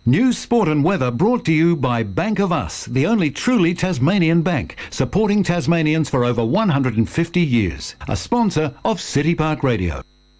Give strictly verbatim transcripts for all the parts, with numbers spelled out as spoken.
News, sport and weather brought to you by Bank of Us, the only truly Tasmanian bank, supporting Tasmanians for over one hundred fifty years. A sponsor of City Park Radio.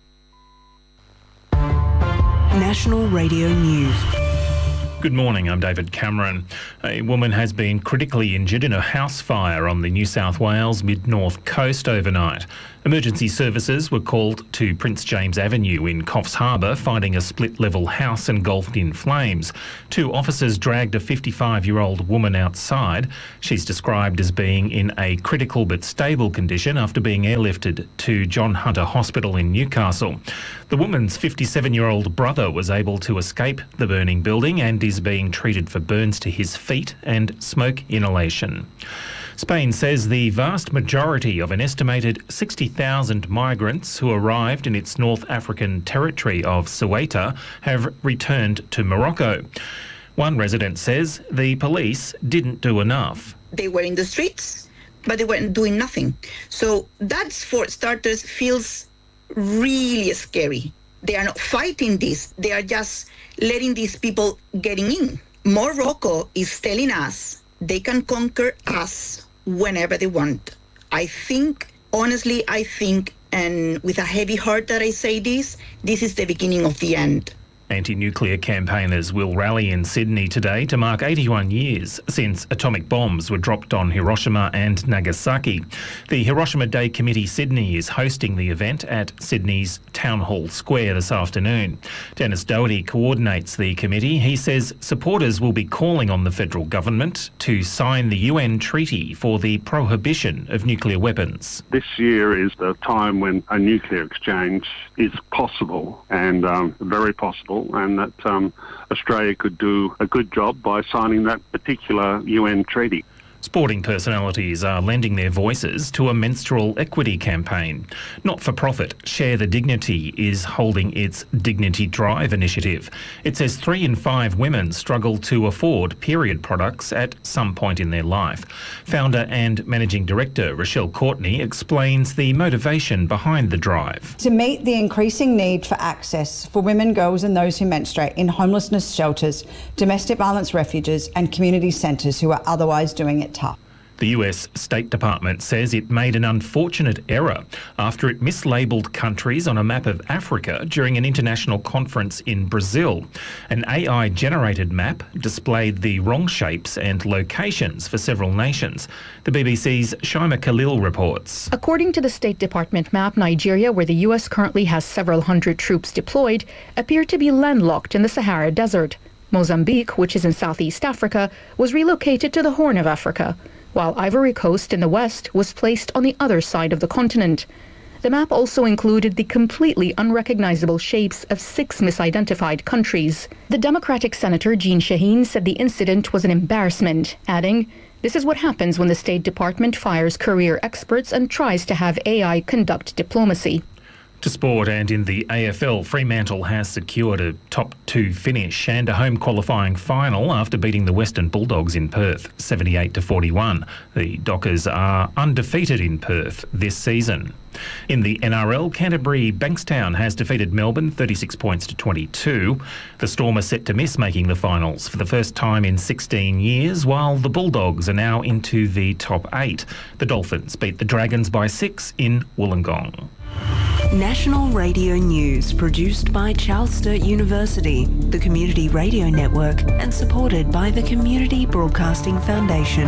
National Radio News. Good morning, I'm David Cameron. A woman has been critically injured in a house fire on the New South Wales mid-north coast overnight. Emergency services were called to Prince James Avenue in Coffs Harbour, finding a split-level house engulfed in flames. Two officers dragged a fifty-five-year-old woman outside. She's described as being in a critical but stable condition after being airlifted to John Hunter Hospital in Newcastle. The woman's fifty-seven-year-old brother was able to escape the burning building and is being treated for burns to his feet and smoke inhalation. Spain says the vast majority of an estimated sixty thousand migrants who arrived in its North African territory of Ceuta have returned to Morocco. One resident says the police didn't do enough. They were in the streets, but they weren't doing nothing. So that, for starters, feels really scary. They are not fighting this. They are just letting these people getting in. Morocco is telling us they can conquer us whenever they want. I think, honestly, I think, and with a heavy heart that I say this, this is the beginning of the end. Anti-nuclear campaigners will rally in Sydney today to mark eighty-one years since atomic bombs were dropped on Hiroshima and Nagasaki. The Hiroshima Day Committee Sydney is hosting the event at Sydney's Town Hall Square this afternoon. Dennis Doherty coordinates the committee. He says supporters will be calling on the federal government to sign the U N treaty for the prohibition of nuclear weapons. This year is the time when a nuclear exchange is possible and um, very possible. And that um, Australia could do a good job by signing that particular U N treaty. Sporting personalities are lending their voices to a menstrual equity campaign. Not-for-profit Share the Dignity is holding its Dignity Drive initiative. It says three in five women struggle to afford period products at some point in their life. Founder and Managing Director Rochelle Courtney explains the motivation behind the drive. To meet the increasing need for access for women, girls and those who menstruate in homelessness shelters, domestic violence refuges and community centres who are otherwise doing it tough. The U S State Department says it made an unfortunate error after it mislabelled countries on a map of Africa during an international conference in Brazil. An A I-generated map displayed the wrong shapes and locations for several nations. The B B C's Shaima Khalil reports. According to the State Department map, Nigeria, where the U S currently has several hundred troops deployed, appeared to be landlocked in the Sahara Desert. Mozambique, which is in Southeast Africa, was relocated to the Horn of Africa, while Ivory Coast in the west was placed on the other side of the continent. The map also included the completely unrecognizable shapes of six misidentified countries. The Democratic Senator Jean Shaheen said the incident was an embarrassment, adding, "This is what happens when the State Department fires career experts and tries to have A I conduct diplomacy." To sport, and in the A F L, Fremantle has secured a top two finish and a home qualifying final after beating the Western Bulldogs in Perth, seventy-eight to forty-one. The Dockers are undefeated in Perth this season. In the N R L, Canterbury Bankstown has defeated Melbourne thirty-six points to twenty-two. The Storm are set to miss making the finals for the first time in sixteen years, while the Bulldogs are now into the top eight. The Dolphins beat the Dragons by six in Wollongong. National Radio News, produced by Charles Sturt University, the Community Radio Network, and supported by the Community Broadcasting Foundation.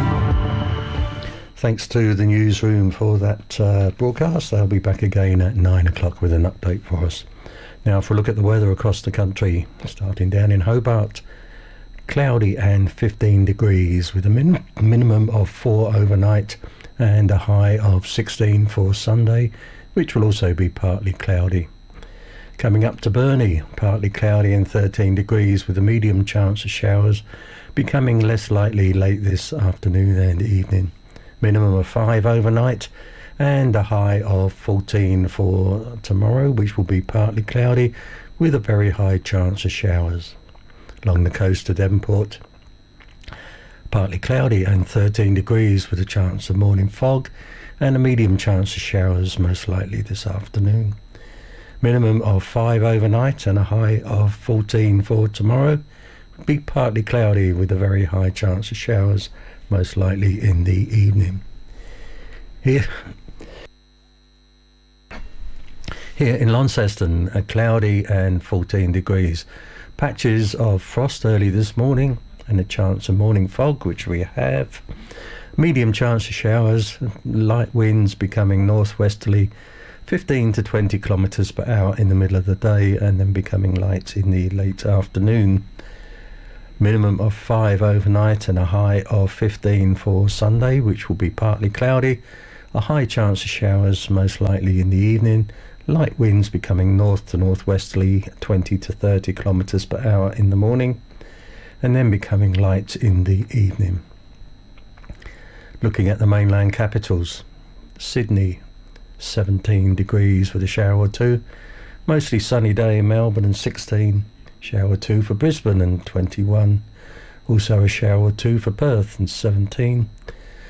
Thanks to the newsroom for that uh, broadcast. They'll be back again at nine o'clock with an update for us. Now for a look at the weather across the country, starting down in Hobart. Cloudy and fifteen degrees with a min- minimum of four overnight and a high of sixteen for Sunday, which will also be partly cloudy. Coming up to Burnie, partly cloudy and thirteen degrees with a medium chance of showers, becoming less likely late this afternoon and evening. Minimum of five overnight and a high of fourteen for tomorrow, which will be partly cloudy with a very high chance of showers. Along the coast of Devonport, partly cloudy and thirteen degrees with a chance of morning fog and a medium chance of showers most likely this afternoon. Minimum of five overnight and a high of fourteen for tomorrow, Be partly cloudy with a very high chance of showers, most likely in the evening. Here, here in Launceston, a cloudy and fourteen degrees. Patches of frost early this morning and a chance of morning fog, which we have. Medium chance of showers, light winds becoming northwesterly, fifteen to twenty kilometres per hour in the middle of the day, and then becoming light in the late afternoon. Minimum of five overnight and a high of fifteen for Sunday, which will be partly cloudy. A high chance of showers, most likely in the evening. Light winds becoming north to northwesterly, twenty to thirty kilometres per hour in the morning, and then becoming light in the evening. Looking at the mainland capitals, Sydney, seventeen degrees with a shower or two. Mostly sunny day in Melbourne and sixteen. Shower or two for Brisbane and twenty-one. Also a shower or two for Perth and seventeen.